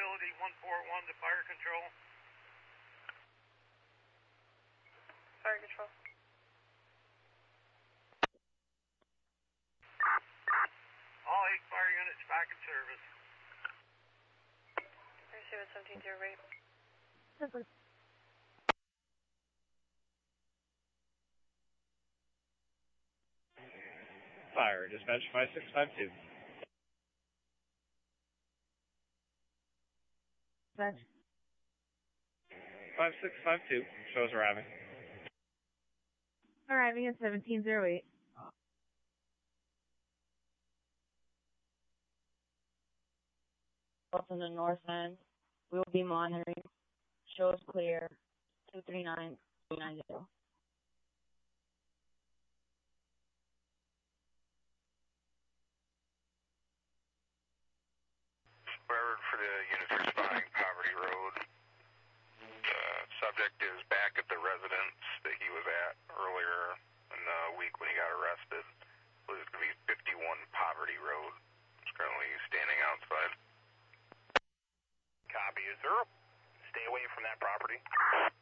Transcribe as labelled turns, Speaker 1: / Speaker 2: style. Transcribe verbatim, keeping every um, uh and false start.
Speaker 1: Utility one four one to fire control.
Speaker 2: Fire control.
Speaker 1: All eight fire units back in service.
Speaker 2: Receive at seventeen zero eight.
Speaker 3: Fire, dispatch five six five two.
Speaker 4: Dispatch.
Speaker 3: five six five two, shows arriving.
Speaker 4: Arriving at seventeen zero eight.
Speaker 5: From the north end, we will be monitoring. Shows clear. two three nine two nine zero.
Speaker 6: Forward for the units responding Poverty Road. The subject is back at the residence that he was at earlier in the week when he got arrested. I believe it's going to be fifty-one Poverty Road. He's currently standing outside.
Speaker 7: Copy, is there? Stay away from that property.